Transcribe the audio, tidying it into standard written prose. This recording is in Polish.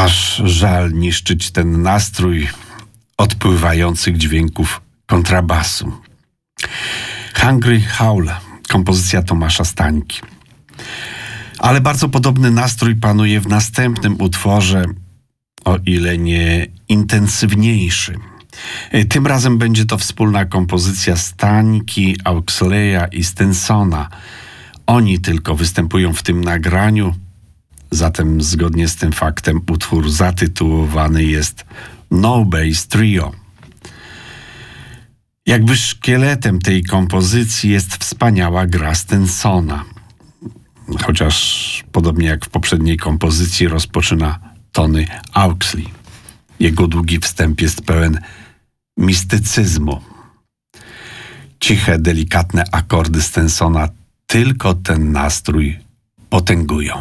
Aż żal niszczyć ten nastrój odpływających dźwięków kontrabasu. Hungry Howl, kompozycja Tomasza Stańki. Ale bardzo podobny nastrój panuje w następnym utworze, o ile nie intensywniejszy. Tym razem będzie to wspólna kompozycja Stańki, Auxleya i Stensona. Oni tylko występują w tym nagraniu, zatem zgodnie z tym faktem utwór zatytułowany jest No Bass Trio. Jakby szkieletem tej kompozycji jest wspaniała gra Stensona. Chociaż podobnie jak w poprzedniej kompozycji rozpoczyna Tony Auxley. Jego długi wstęp jest pełen mistycyzmu. Ciche, delikatne akordy Stensona tylko ten nastrój potęgują.